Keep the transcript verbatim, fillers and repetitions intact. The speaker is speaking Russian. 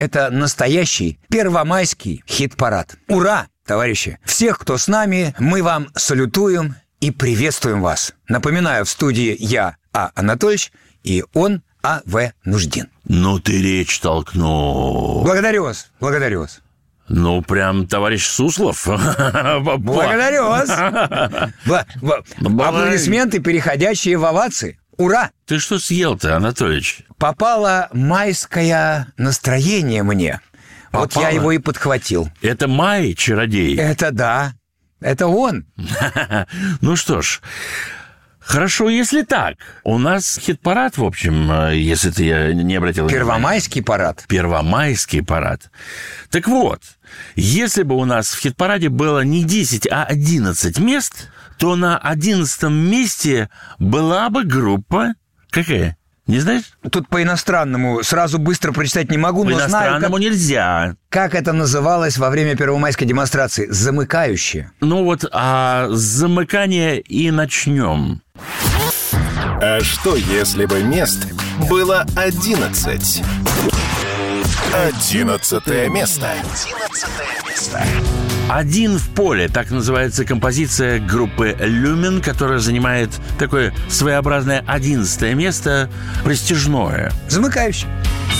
Это настоящий первомайский хит-парад. Ура, товарищи! Всех, кто с нами, мы вам салютуем и приветствуем вас. Напоминаю, в студии я, А. Анатольевич, и он, А. В. Нуждин. Ну ты речь толкнул. Благодарю вас, благодарю вас. Ну, прям товарищ Суслов. Благодарю вас. Аплодисменты, переходящие в овации. Ура! Ты что съел-то, Анатольевич? Попало майское настроение мне. Попало? Вот я его и подхватил. Это Май, чародей? Это да. Это он. Ну что ж, хорошо, если так. У нас хит-парад, в общем, если ты не обратил внимания. Первомайский парад. Первомайский парад. Так вот, если бы у нас в хит-параде было не десять, а одиннадцать мест, то на одиннадцатом месте была бы группа... Какая? Не знаешь? Тут по-иностранному сразу быстро прочитать не могу, но знаю, По-иностранному как, нельзя. как это называлось во время первомайской демонстрации. Замыкающие. Ну вот, а с замыкания и начнем. А что, если бы мест было одиннадцать? Одиннадцатое место. «Один в поле» — так называется композиция группы «Люмен», которая занимает такое своеобразное одиннадцатое место, престижное. Замыкающие.